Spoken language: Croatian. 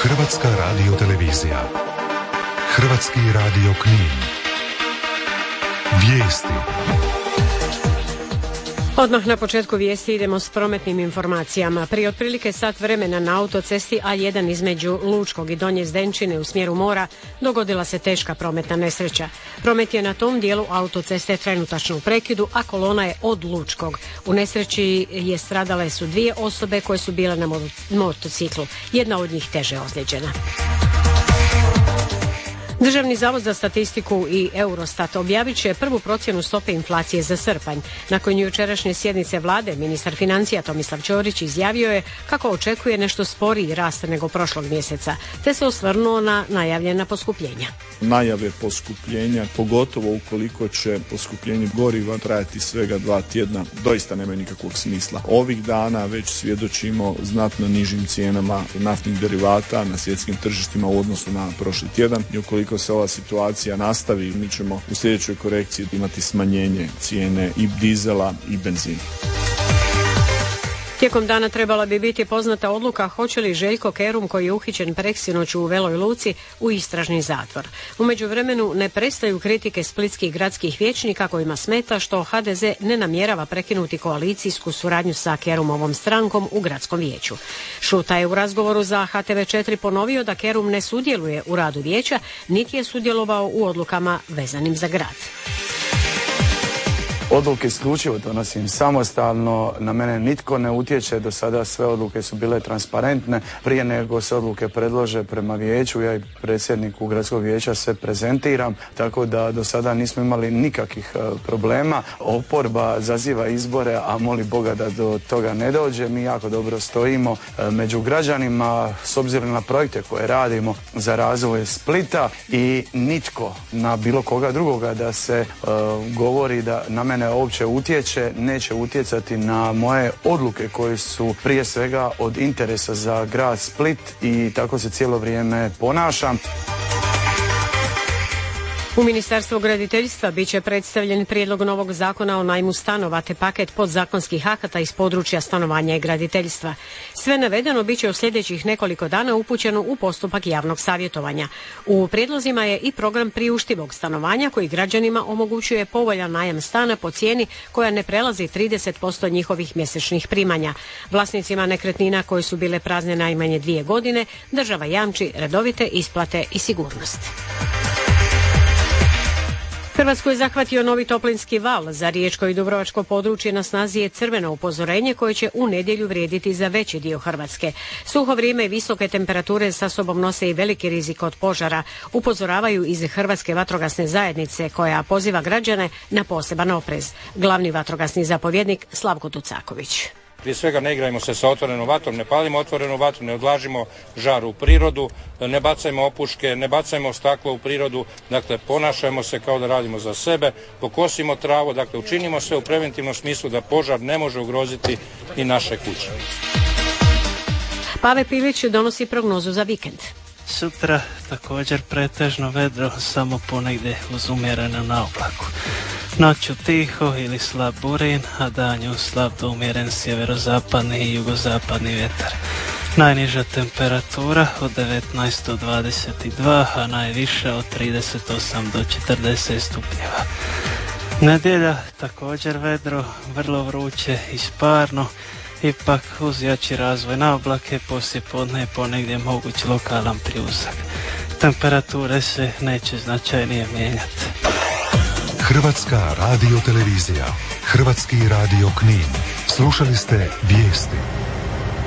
Hrvatska radiotelevizija. Hrvatski radio Knin. Vijesti. Odmah na početku vijesti idemo s prometnim informacijama. Prije otprilike sat vremena na autocesti A1 između Lučkog i Donje Zdenčine u smjeru mora dogodila se teška prometna nesreća. Promet je na tom dijelu autoceste trenutačno u prekidu, a kolona je od Lučkog. U nesreći stradale su 2 osobe koje su bile na motociklu. Jedna od njih teže ozlijeđena. Državni zavod za statistiku i Eurostat objavit će prvu procjenu stope inflacije za srpanj. Nakon jučerašnje sjednice vlade, ministar financija Tomislav Ćorić izjavio je kako očekuje nešto sporiji rast nego prošlog mjeseca, te se osvrnuo na najavljena poskupljenja. Najave poskupljenja, pogotovo ukoliko će poskupljenje goriva trajati svega 2 tjedna, doista nemaju nikakvog smisla. Ovih dana već svjedočimo znatno nižim cijenama naftnih derivata na svjetskim tržištima u odnosu na prošli tjedan i ukoliko se ova situacija nastavi, mi ćemo u sljedećoj korekciji imati smanjenje cijene i dizela i benzina. Tijekom dana trebala bi biti poznata odluka hoće li Željko Kerum, koji je uhićen preksinoć u Veloj Luci, u istražni zatvor. U međuvremenu ne prestaju kritike splitskih gradskih vijećnika kojima smeta što HDZ ne namjerava prekinuti koalicijsku suradnju sa Kerumovom strankom u gradskom vijeću. Šuta je u razgovoru za HTV4 ponovio da Kerum ne sudjeluje u radu vijeća, niti je sudjelovao u odlukama vezanim za grad. Odluke isključivo donosim samostalno, na mene nitko ne utječe, do sada sve odluke su bile transparentne. Prije nego se odluke predlože prema vijeću, ja i predsjedniku gradskog vijeća se prezentiram, tako da do sada nismo imali nikakvih problema. Oporba zaziva izbore, a moli Boga da do toga ne dođe. Mi jako dobro stojimo među građanima s obzirom na projekte koje radimo za razvoj Splita i nitko na bilo koga drugoga da se govori da na mene uopće utječe, neće utjecati na moje odluke koje su prije svega od interesa za grad Split i tako se cijelo vrijeme ponašam. U Ministarstvu graditeljstva bit će predstavljen prijedlog novog zakona o najmu stanova te paket podzakonskih akata iz područja stanovanja i graditeljstva. Sve navedeno bit će u sljedećih nekoliko dana upućeno u postupak javnog savjetovanja. U prijedlozima je i program priuštivog stanovanja koji građanima omogućuje povoljan najam stana po cijeni koja ne prelazi 30% njihovih mjesečnih primanja. Vlasnicima nekretnina koje su bile prazne najmanje 2 godine država jamči redovite isplate i sigurnost. Hrvatsku je zahvatio novi toplinski val. Za riječko i dubrovačko područje na snazi je crveno upozorenje koje će u nedjelju vrijediti za veći dio Hrvatske. Suho vrijeme i visoke temperature sa sobom nose i veliki rizik od požara, upozoravaju iz Hrvatske vatrogasne zajednice koja poziva građane na poseban oprez. Glavni vatrogasni zapovjednik Slavko Tucaković. Prije svega ne igrajmo se sa otvorenom vatrom, ne palimo otvorenu vatru, ne odlažimo žar u prirodu, ne bacajmo opuške, ne bacajmo staklo u prirodu, dakle ponašajmo se kao da radimo za sebe, pokosimo travu, dakle učinimo sve u preventivnom smislu da požar ne može ugroziti i naše kuće. Pave Pilić donosi prognozu za vikend. Sutra također pretežno vedro, samo ponegdje uz umjerenu naoblaku. Noću tiho ili slab burin, a danju slab do umjeren sjeverozapadni i jugozapadni vjetar. Najniža temperatura od 19 do 22, a najviša od 38 do 40 stupnjeva. Nedjelja također vedro, vrlo vruće i sparno. Ipak uz jači razvoj na oblake poslijepodne je ponegdje moguć lokalan pljusak. Temperature se neće značajnije mijenjati. Hrvatska radiotelevizija. Hrvatski radio Knin. Slušali ste vijesti.